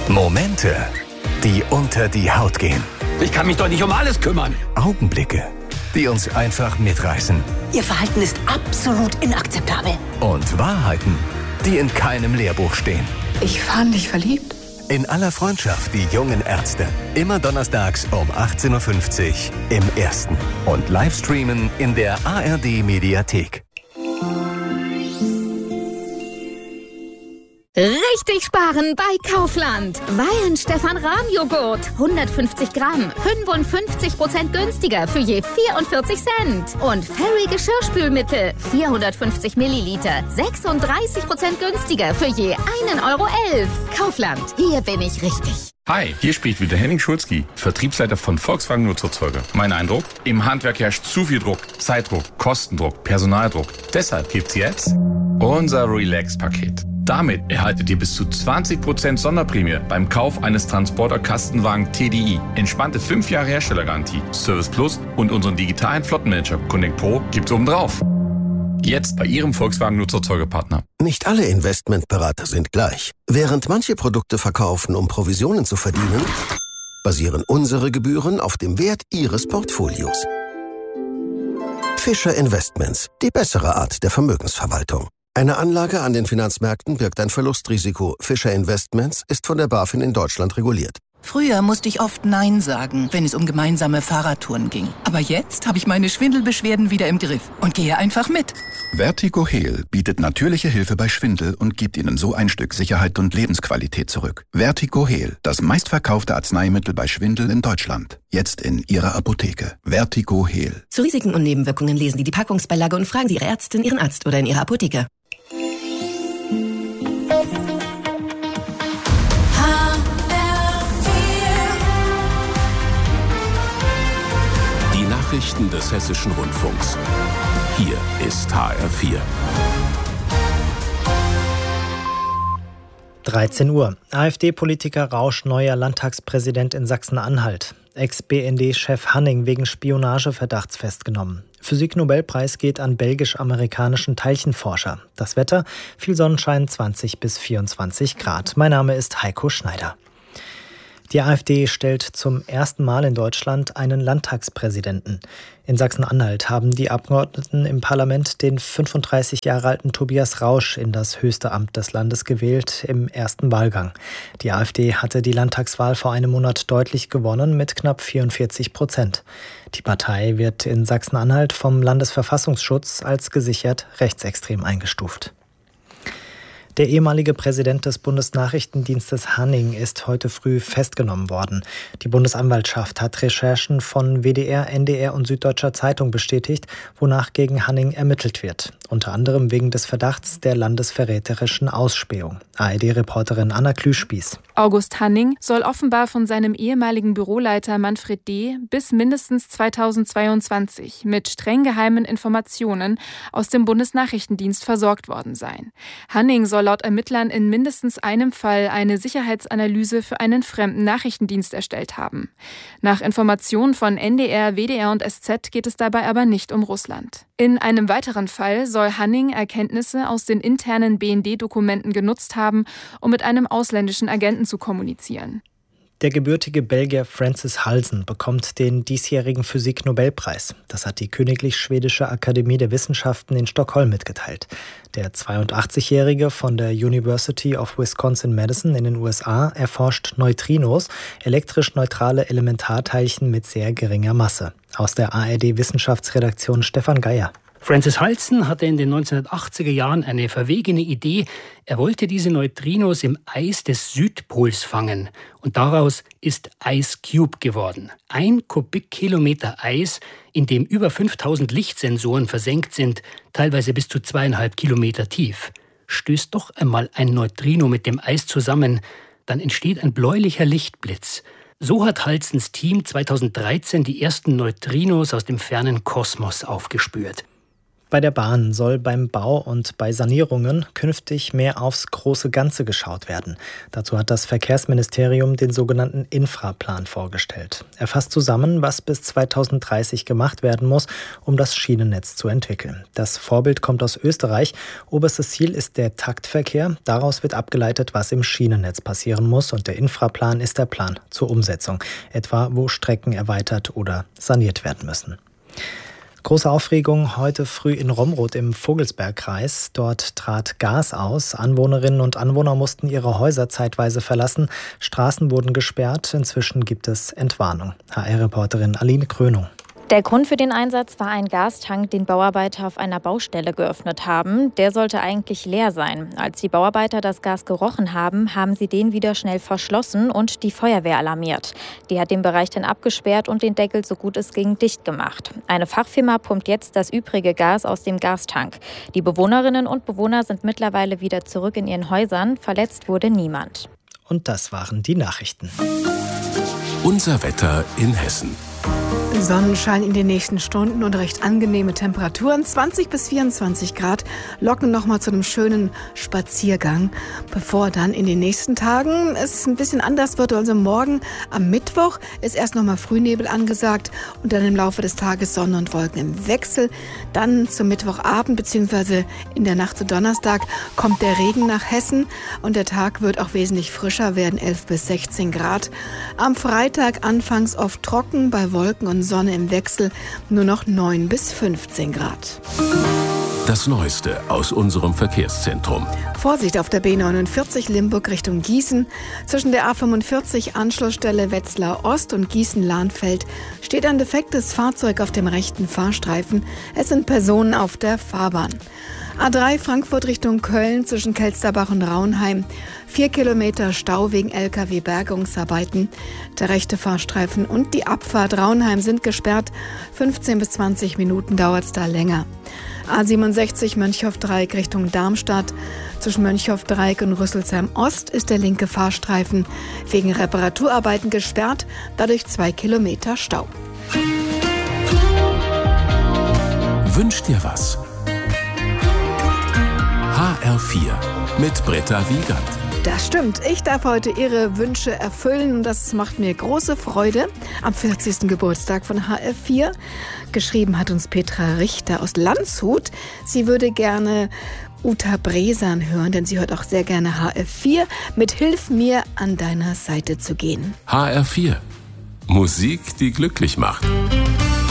Momente, die unter die Haut gehen. Ich kann mich doch nicht um alles kümmern. Augenblicke, die uns einfach mitreißen. Ihr Verhalten ist absolut inakzeptabel. Und Wahrheiten, die in keinem Lehrbuch stehen. Ich war nicht verliebt. In aller Freundschaft, die jungen Ärzte. Immer donnerstags um 18.50 Uhr im Ersten. Und Livestreamen in der ARD-Mediathek. Richtig sparen bei Kaufland. Weihen Stefan Rahm Joghurt. 150 Gramm. 55% günstiger für je 44 Cent. Und Fairy Geschirrspülmittel. 450 Milliliter. 36% günstiger für je 1,11 Euro. Kaufland. Hier bin ich richtig. Hi, hier spricht wieder Henning Schulzki, Vertriebsleiter von Volkswagen Nutzerzeuger. Mein Eindruck? Im Handwerk herrscht zu viel Druck, Zeitdruck, Kostendruck, Personaldruck. Deshalb gibt's jetzt unser Relax-Paket. Damit erhaltet ihr bis zu 20% Sonderprämie beim Kauf eines Transporter-Kastenwagen TDI. Entspannte 5 Jahre Herstellergarantie, Service Plus und unseren digitalen Flottenmanager Connect Pro gibt's obendrauf. Jetzt bei Ihrem Volkswagen Nutzerzeugerpartner. Nicht alle Investmentberater sind gleich. Während manche Produkte verkaufen, um Provisionen zu verdienen, basieren unsere Gebühren auf dem Wert Ihres Portfolios. Fischer Investments, die bessere Art der Vermögensverwaltung. Eine Anlage an den Finanzmärkten birgt ein Verlustrisiko. Fischer Investments ist von der BaFin in Deutschland reguliert. Früher musste ich oft Nein sagen, wenn es um gemeinsame Fahrradtouren ging. Aber jetzt habe ich meine Schwindelbeschwerden wieder im Griff und gehe einfach mit. Vertigo Heal bietet natürliche Hilfe bei Schwindel und gibt Ihnen so ein Stück Sicherheit und Lebensqualität zurück. Vertigo Heal, das meistverkaufte Arzneimittel bei Schwindel in Deutschland. Jetzt in Ihrer Apotheke. Vertigo Heal. Zu Risiken und Nebenwirkungen lesen Sie die Packungsbeilage und fragen Sie Ihre Ärztin, Ihren Arzt oder in Ihrer Apotheke. Nachrichten des Hessischen Rundfunks. Hier ist HR4. 13 Uhr. AfD-Politiker Rausch neuer Landtagspräsident in Sachsen-Anhalt. Ex-BND-Chef Hanning wegen Spionageverdachts festgenommen. Physiknobelpreis geht an belgisch-amerikanischen Teilchenforscher. Das Wetter, viel Sonnenschein, 20 bis 24 Grad. Mein Name ist Heiko Schneider. Die AfD stellt zum ersten Mal in Deutschland einen Landtagspräsidenten. In Sachsen-Anhalt haben die Abgeordneten im Parlament den 35 Jahre alten Tobias Rausch in das höchste Amt des Landes gewählt im ersten Wahlgang. Die AfD hatte die Landtagswahl vor einem Monat deutlich gewonnen mit knapp 44%. Die Partei wird in Sachsen-Anhalt vom Landesverfassungsschutz als gesichert rechtsextrem eingestuft. Der ehemalige Präsident des Bundesnachrichtendienstes Hanning ist heute früh festgenommen worden. Die Bundesanwaltschaft hat Recherchen von WDR, NDR und Süddeutscher Zeitung bestätigt, wonach gegen Hanning ermittelt wird. Unter anderem wegen des Verdachts der landesverräterischen Ausspähung. ARD-Reporterin Anna Klüspieß. August Hanning soll offenbar von seinem ehemaligen Büroleiter Manfred D. bis mindestens 2022 mit streng geheimen Informationen aus dem Bundesnachrichtendienst versorgt worden sein. Hanning soll laut Ermittlern in mindestens einem Fall eine Sicherheitsanalyse für einen fremden Nachrichtendienst erstellt haben. Nach Informationen von NDR, WDR und SZ geht es dabei aber nicht um Russland. In einem weiteren Fall soll Hanning Erkenntnisse aus den internen BND-Dokumenten genutzt haben, um mit einem ausländischen Agenten zu kommunizieren. Der gebürtige Belgier Francis Halsen bekommt den diesjährigen Physik-Nobelpreis. Das hat die Königlich Schwedische Akademie der Wissenschaften in Stockholm mitgeteilt. Der 82-Jährige von der University of Wisconsin-Madison in den USA erforscht Neutrinos, elektrisch neutrale Elementarteilchen mit sehr geringer Masse. Aus der ARD-Wissenschaftsredaktion Stefan Geier. Francis Halsen hatte in den 1980er Jahren eine verwegene Idee. Er wollte diese Neutrinos im Eis des Südpols fangen. Und daraus ist Ice Cube geworden. 1 Kubikkilometer Eis, in dem über 5000 Lichtsensoren versenkt sind, teilweise bis zu 2,5 Kilometer tief. Stößt doch einmal ein Neutrino mit dem Eis zusammen, dann entsteht ein bläulicher Lichtblitz. So hat Halsens Team 2013 die ersten Neutrinos aus dem fernen Kosmos aufgespürt. Bei der Bahn soll beim Bau und bei Sanierungen künftig mehr aufs große Ganze geschaut werden. Dazu hat das Verkehrsministerium den sogenannten Infraplan vorgestellt. Er fasst zusammen, was bis 2030 gemacht werden muss, um das Schienennetz zu entwickeln. Das Vorbild kommt aus Österreich. Oberstes Ziel ist der Taktverkehr. Daraus wird abgeleitet, was im Schienennetz passieren muss. Und der Infraplan ist der Plan zur Umsetzung, etwa wo Strecken erweitert oder saniert werden müssen. Große Aufregung heute früh in Romrod im Vogelsbergkreis. Dort trat Gas aus. Anwohnerinnen und Anwohner mussten ihre Häuser zeitweise verlassen. Straßen wurden gesperrt. Inzwischen gibt es Entwarnung. HR-Reporterin Aline Krönung. Der Grund für den Einsatz war ein Gastank, den Bauarbeiter auf einer Baustelle geöffnet haben. Der sollte eigentlich leer sein. Als die Bauarbeiter das Gas gerochen haben, haben sie den wieder schnell verschlossen und die Feuerwehr alarmiert. Die hat den Bereich dann abgesperrt und den Deckel, so gut es ging, dicht gemacht. Eine Fachfirma pumpt jetzt das übrige Gas aus dem Gastank. Die Bewohnerinnen und Bewohner sind mittlerweile wieder zurück in ihren Häusern. Verletzt wurde niemand. Und das waren die Nachrichten. Unser Wetter in Hessen. Sonnenschein in den nächsten Stunden und recht angenehme Temperaturen. 20 bis 24 Grad locken nochmal zu einem schönen Spaziergang, bevor dann in den nächsten Tagen es ein bisschen anders wird. Also morgen am Mittwoch ist erst nochmal Frühnebel angesagt und dann im Laufe des Tages Sonne und Wolken im Wechsel. Dann zum Mittwochabend bzw. in der Nacht zu Donnerstag kommt der Regen nach Hessen und der Tag wird auch wesentlich frischer werden, 11 bis 16 Grad. Am Freitag anfangs oft trocken, bei Wolken und Sonne im Wechsel nur noch 9 bis 15 Grad. Das Neueste aus unserem Verkehrszentrum. Vorsicht auf der B49 Limburg Richtung Gießen. Zwischen der A45 Anschlussstelle Wetzlar Ost und Gießen-Lahnfeld steht ein defektes Fahrzeug auf dem rechten Fahrstreifen. Es sind Personen auf der Fahrbahn. A3 Frankfurt Richtung Köln zwischen Kelsterbach und Raunheim. 4 Kilometer Stau wegen LKW-Bergungsarbeiten. Der rechte Fahrstreifen und die Abfahrt Raunheim sind gesperrt. 15 bis 20 Minuten dauert es da länger. A67 Mönchhoff-Dreieck Richtung Darmstadt. Zwischen Mönchhoff-Dreieck und Rüsselsheim Ost ist der linke Fahrstreifen wegen Reparaturarbeiten gesperrt. Dadurch 2 Kilometer Stau. Wünsch dir was? HR4 mit Britta Wiegand. Das stimmt. Ich darf heute Ihre Wünsche erfüllen und das macht mir große Freude. Am 40. Geburtstag von HR4. Geschrieben hat uns Petra Richter aus Landshut. Sie würde gerne Uta Bresan hören, denn sie hört auch sehr gerne HR4 mit Hilf mir, an deiner Seite zu gehen. HR4. Musik, die glücklich macht.